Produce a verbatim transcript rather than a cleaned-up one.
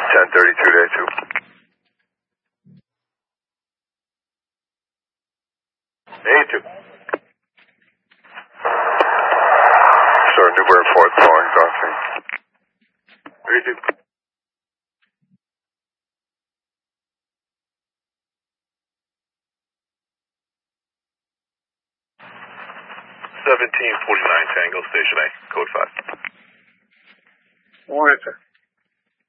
ten thirty-two day two. A two. Sir, Newburn fourth flowing, crossing. three two. seventeen forty-nine Tango, Station A, code five. Warning, sir.